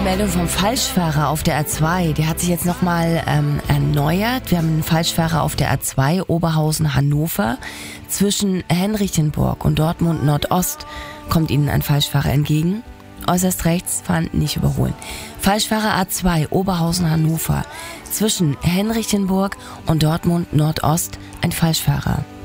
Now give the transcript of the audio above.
Meldung vom Falschfahrer auf der A2. Der hat sich jetzt nochmal erneuert. Wir haben einen Falschfahrer auf der A2 Oberhausen-Hannover. Zwischen Henrichenburg und Dortmund Nordost kommt Ihnen ein Falschfahrer entgegen. Äußerst rechts fahren, nicht überholen. Falschfahrer A2 Oberhausen-Hannover. Zwischen Henrichenburg und Dortmund Nordost ein Falschfahrer.